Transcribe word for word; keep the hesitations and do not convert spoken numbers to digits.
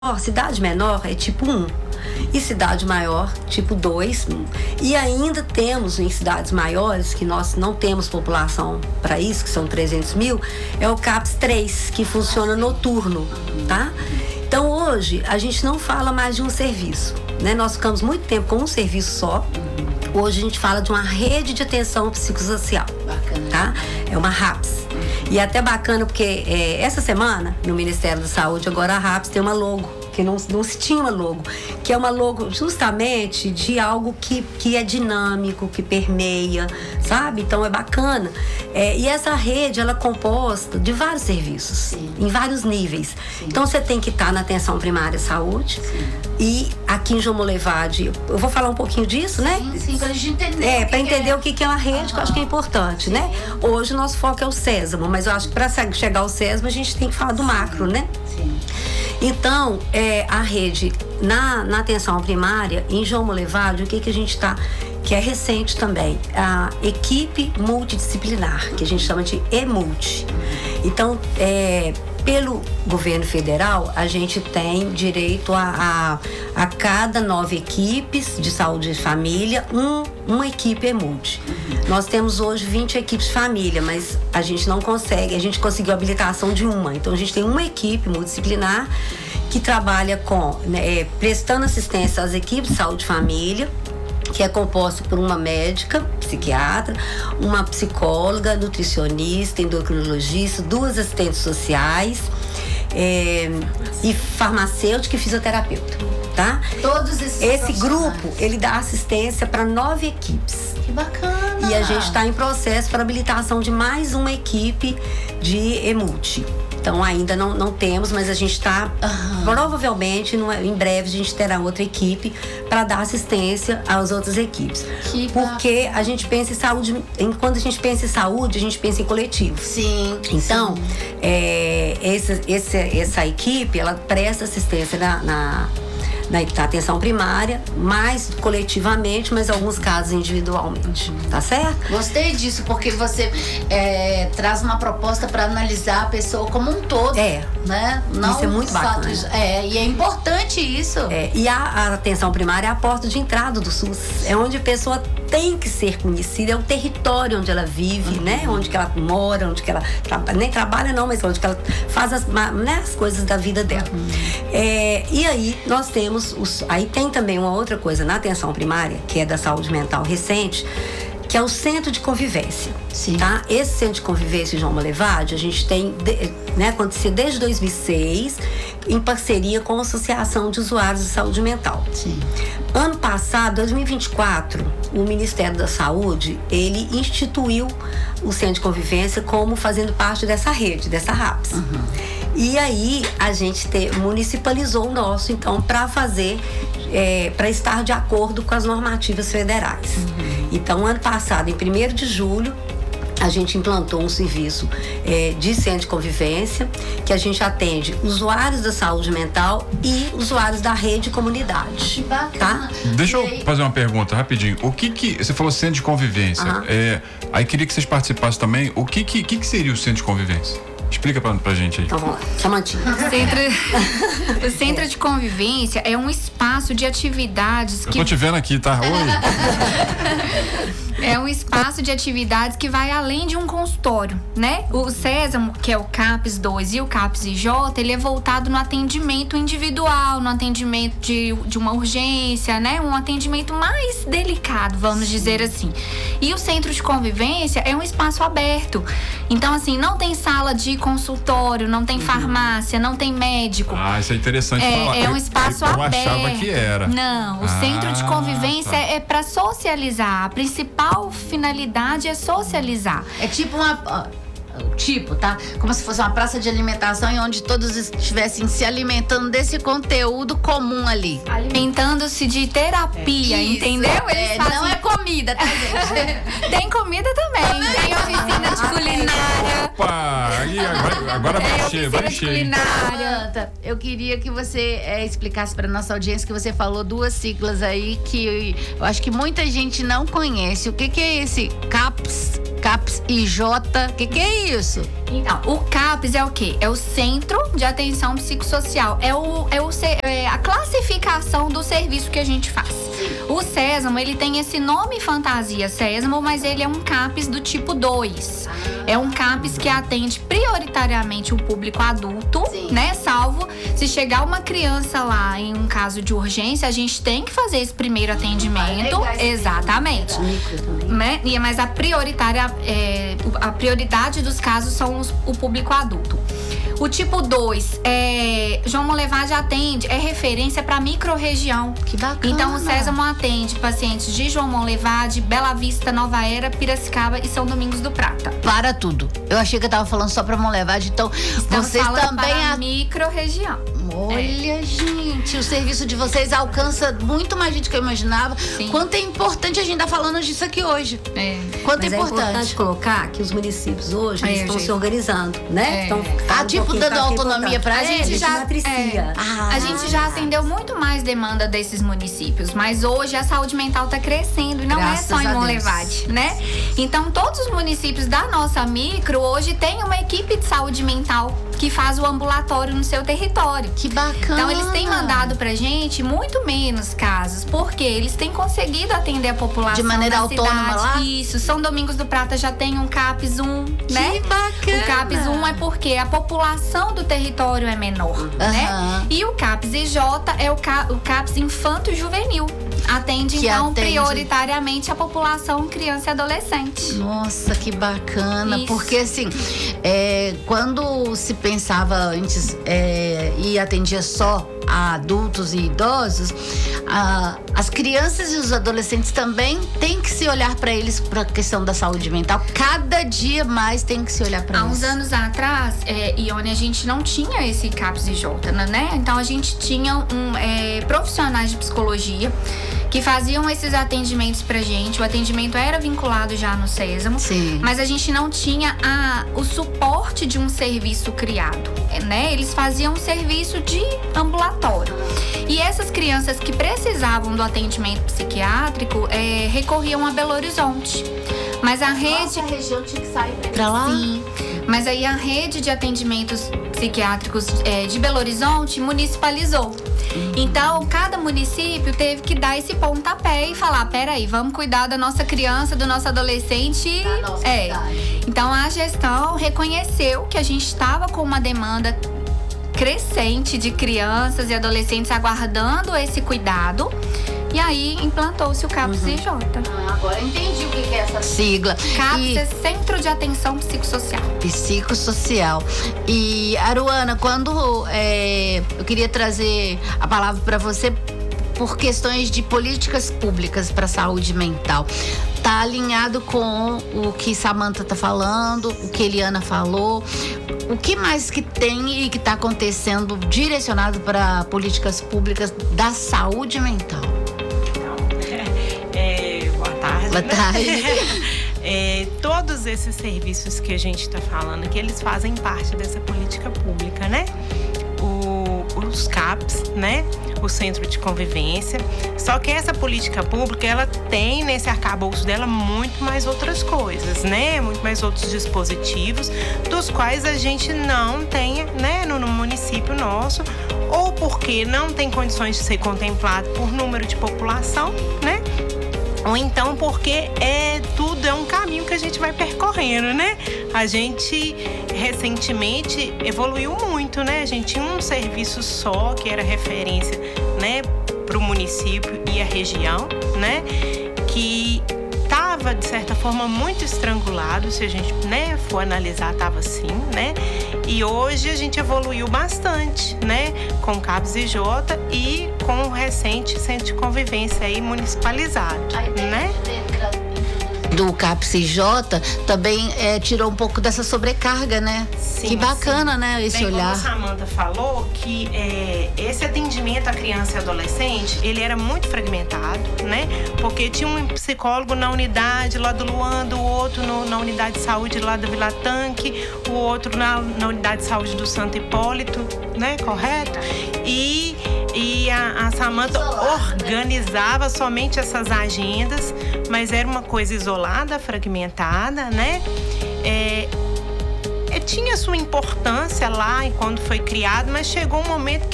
cidade menor é tipo um. E cidade maior, tipo dois. E ainda temos em cidades maiores, que nós não temos população para isso, que são trezentos mil, é o CAPS três, que funciona noturno, tá? Então hoje a gente não fala mais de um serviço, né? Nós ficamos muito tempo com um serviço só. Hoje a gente fala de uma rede de atenção psicossocial. Bacana. Tá? É uma RAPS. E é até bacana porque é, essa semana, no Ministério da Saúde, agora a RAPS tem uma logo, que não, não se tinha uma logo, que é uma logo justamente de algo que, que é dinâmico, que permeia, sabe? Então é bacana. É, e essa rede, ela é composta de vários serviços, Sim. em vários níveis. Sim. Então você tem que estar na atenção primária à saúde. Sim. E aqui em João Molevade, eu vou falar um pouquinho disso, né? Sim, sim, pra gente entender. É, para que entender é. o que é uma rede, uhum. que eu acho que é importante, Sim. né? Hoje o nosso foco é o Sésamo, mas eu acho que para chegar ao Sésamo a gente tem que falar do macro, né? Sim. Então, é, a rede na, na atenção primária, em João Molevade, o que, que a gente está, que é recente também, a equipe multidisciplinar, que a gente chama de EMULT. Então, é, pelo governo federal, a gente tem direito a, a, a cada nove equipes de saúde e família, um, uma equipe EMULT. Nós temos hoje vinte equipes de família, mas a gente não consegue, a gente conseguiu a habilitação de uma. Então a gente tem uma equipe multidisciplinar que trabalha com, né, é, prestando assistência às equipes de saúde e família, que é composto por uma médica, psiquiatra, uma psicóloga, nutricionista, endocrinologista, duas assistentes sociais, é, e farmacêutica e fisioterapeuta, tá? Todos esses Esse grupo, ele dá assistência para nove equipes. Que bacana! E a gente está em processo para habilitação de mais uma equipe de EMULT. Então ainda não, não temos, mas a gente está, uhum. provavelmente, no, em breve a gente terá outra equipe para dar assistência às outras equipes. Que Porque a gente pensa em saúde, em, quando a gente pensa em saúde, a gente pensa em coletivo. Sim. Então, sim. É, esse, esse, essa equipe, ela presta assistência na, na na atenção primária, mais coletivamente, mas em alguns casos individualmente, tá certo? Gostei disso, porque você é, traz uma proposta para analisar a pessoa como um todo. É, né? Não isso é muito bacana. Fatos, é, e é importante isso. É, e a, a atenção primária é a porta de entrada do SUS, é onde a pessoa tem que ser conhecida, é o território onde ela vive, uhum. né? Onde que ela mora, onde que ela trabalha, nem trabalha não, mas onde que ela faz as, né, as coisas da vida dela. Uhum. É, e aí nós temos Os, aí tem também uma outra coisa na atenção primária, que é da saúde mental recente, que é o centro de convivência. Sim. Tá? Esse centro de convivência em João Molevade, a gente tem, de, né, aconteceu desde dois mil e seis, em parceria com a Associação de Usuários de Saúde Mental. Sim. Ano passado, dois mil e vinte e quatro, o Ministério da Saúde, ele instituiu o centro de convivência como fazendo parte dessa rede, dessa RAPS. Uhum. E aí a gente te, municipalizou o nosso, então, para fazer, é, para estar de acordo com as normativas federais. Uhum. Então, ano passado, em primeiro de julho, a gente implantou um serviço é, de centro de convivência, que a gente atende usuários da saúde mental e usuários da rede comunidade. Que bacana. Tá? Deixa eu fazer uma pergunta rapidinho. O que que... Você falou centro de convivência. Uhum. É, aí queria que vocês participassem também. O que que, que, que seria o centro de convivência? Explica pra, pra gente aí. Então vamos lá, Chamantinho. Centro, o centro de convivência é um espaço de atividades que... Eu tô te vendo aqui, tá? Oi. É um espaço de atividades que vai além de um consultório, né? O Sésamo, que é o CAPS dois e o CAPS I J, ele é voltado no atendimento individual, no atendimento de, de uma urgência, né? Um atendimento mais delicado, vamos Sim. dizer assim. E o centro de convivência é um espaço aberto. Então, assim, não tem sala de consultório, não tem farmácia, não tem médico. Ah, isso é interessante é, falar. É um espaço eu, eu aberto. Eu achava que era. Não, o ah, centro de convivência tá. é para socializar. A principal finalidade é socializar. É tipo uma... Tipo, tá? Como se fosse uma praça de alimentação em onde todos estivessem se alimentando desse conteúdo comum ali. Alimentando-se de terapia, Isso, entendeu? É, fazem... Não é comida, tá, gente? Tem comida também. também. Tem oficina de culinária. Opa! Aí agora, agora vai é, encher, vai encher. Samanta, eu queria que você é, explicasse para nossa audiência que você falou duas siglas aí que eu acho que muita gente não conhece. O que, que é esse CAPS CAPS I J. O que, que é isso? Então, o CAPS é o quê? É o Centro de Atenção Psicossocial. É, o, é, o, é a classificação do serviço que a gente faz. O Sésamo, ele tem esse nome fantasia Sésamo, mas ele é um CAPS do tipo dois. É um CAPS que atende prioritariamente o público adulto, Sim. né? Salvo se chegar uma criança lá em um caso de urgência, a gente tem que fazer esse primeiro atendimento. Exatamente. Né? Mas a prioritária, é, a prioridade dos casos são os, o público adulto. O tipo dois, é, João Monlevade atende, é referência para micro-região. Que bacana. Então, o Sésamo atende pacientes de João Monlevade, Bela Vista, Nova Era, Piracicaba e São Domingos do Prata. Para tudo. Eu achei que eu tava falando só pra Monlevade, então Estamos vocês falando também... para a... micro-região. Olha, é. gente, o serviço de vocês alcança muito mais gente que eu imaginava. Sim. Quanto é importante a gente estar tá falando disso aqui hoje. É. Quanto Mas é importante. É importante colocar que os municípios hoje É, eles estão gente. se organizando, né? É. Então, Ah, tipo, dando autonomia pra A eles? gente já- matricia. é. Ah. A gente já atendeu muito mais demanda desses municípios, mas hoje a saúde mental está crescendo e não Graças é só em a Deus. Monlevade, né? Então, todos os municípios da nossa micro hoje têm uma equipe de saúde mental que faz o ambulatório no seu território. Que bacana. Então, eles têm mandado pra gente muito menos casos, porque eles têm conseguido atender a população De maneira da autônoma cidade. lá? Isso, São Domingos do Prata já tem um CAPS um, né? Que bacana. O CAPS um é porque a população do território é menor, né? Aham. E o CAPS I J é o, ca- o CAPS Infanto Juvenil. Atende, Que então, atende. prioritariamente a população criança e adolescente. Nossa, que bacana. Isso. Porque assim, é, quando se pensava antes é, e atendia só a adultos e idosos, a, as crianças e os adolescentes também têm que se olhar para eles para a questão da saúde mental. Cada dia mais tem que se olhar para Há eles. uns anos atrás, é, Ione, a gente não tinha esse CAPS I J, né? Então a gente tinha um, é, profissionais de psicologia que faziam esses atendimentos pra gente. O atendimento era vinculado já no Sésamo, Sim. mas a gente não tinha a, o suporte de um serviço criado, né? Eles faziam um serviço de ambulatório. E essas crianças que precisavam do atendimento psiquiátrico é, recorriam a Belo Horizonte. Mas a rede... região tinha que sair pra lá? Sim, mas aí a rede de atendimentos psiquiátricos é, de Belo Horizonte municipalizou. Então, cada município teve que dar esse pontapé e falar, peraí, vamos cuidar da nossa criança, do nosso adolescente. Da nossa é. cidade. Então, a gestão reconheceu que a gente estava com uma demanda crescente de crianças e adolescentes aguardando esse cuidado. E aí, implantou-se o CAPS I J. Ah, agora eu entendi o que que é essa sigla. CAPS E- é Centro de Atenção Psicossocial. Psicossocial. E, Aruana, quando é, eu queria trazer a palavra para você por questões de políticas públicas para a saúde mental. Tá alinhado com o que Samantha tá falando, o que Eliana falou. O que mais que tem e que está acontecendo direcionado para políticas públicas da saúde mental? É, boa tarde. Boa né? tarde. É, todos esses serviços que a gente está falando aqui, eles fazem parte dessa política pública, né? O, os CAPS, né? O Centro de Convivência. Só que essa política pública, ela tem nesse arcabouço dela muito mais outras coisas, né? Muito mais outros dispositivos, dos quais a gente não tem, né? No, no município nosso, ou porque não tem condições de ser contemplado por número de população, né? Ou então porque é tudo é um caminho que a gente vai percorrendo, né? A gente recentemente evoluiu muito, né? A gente tinha um serviço só que era referência, né, para o município e a região, né? Que estava de certa forma muito estrangulado, se a gente, né, for analisar, estava assim, né? E hoje a gente evoluiu bastante, né? Com o CAPS I J e com o recente Centro de Convivência aí municipalizado, né? Do CAPS I J também é, tirou um pouco dessa sobrecarga, né? Sim, que bacana, sim. né? Esse Bem, olhar. como a Samantha falou, que é, esse atendimento à criança e adolescente, ele era muito fragmentado, né? Porque tinha um psicólogo na unidade lá do Luanda, o outro no, na unidade de saúde lá da Vila Tanque, o outro na, na unidade de saúde do Santo Hipólito, né? Correto? E, e a, a Samantha organizava somente essas agendas, mas era uma coisa isolada, fragmentada, né? É, é, tinha sua importância lá quando foi criado, mas chegou um momento